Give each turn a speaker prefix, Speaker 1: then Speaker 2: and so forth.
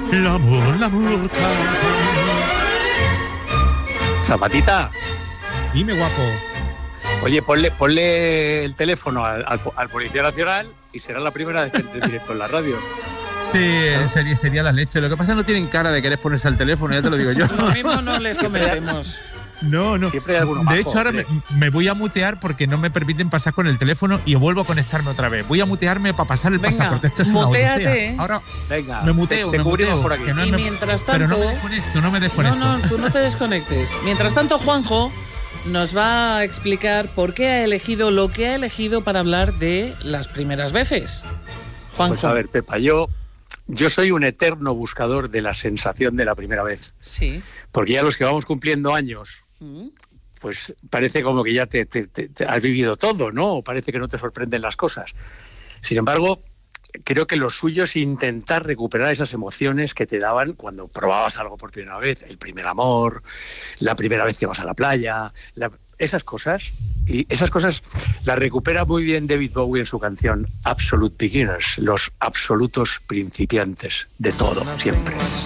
Speaker 1: L'amour.
Speaker 2: Zapatita.
Speaker 1: Dime, guapo.
Speaker 2: Oye, ponle el teléfono al Policía Nacional y será la primera vez que entre en directo en la radio.
Speaker 1: Sí, sería la leche. Lo que pasa es que no tienen cara de querer ponerse al teléfono, ya te lo digo yo.
Speaker 3: Lo mismo no les convencemos.
Speaker 1: No.
Speaker 2: Siempre hay alguno majo,
Speaker 1: de hecho, ahora me voy a mutear porque no me permiten pasar con el teléfono y vuelvo a conectarme otra vez. Voy a mutearme para pasar el pasaporte. Esto es una odisea. Ahora
Speaker 2: venga,
Speaker 1: me muteo
Speaker 2: por aquí.
Speaker 3: Y mientras tanto,
Speaker 1: pero no me desconecto.
Speaker 3: No, tú no te desconectes. Mientras tanto, Juanjo nos va a explicar por qué ha elegido lo que ha elegido para hablar de las primeras veces. Juanjo.
Speaker 2: Pues a ver, Pepa, yo soy un eterno buscador de la sensación de la primera vez.
Speaker 3: Sí.
Speaker 2: Porque ya los que vamos cumpliendo años, pues parece como que ya te has vivido todo, ¿no? O parece que no te sorprenden las cosas. Sin embargo, creo que lo suyo es intentar recuperar esas emociones que te daban cuando probabas algo por primera vez. El primer amor, la primera vez que vas a la playa, esas cosas. Y esas cosas las recupera muy bien David Bowie en su canción Absolute Beginners, los absolutos principiantes de todo, siempre.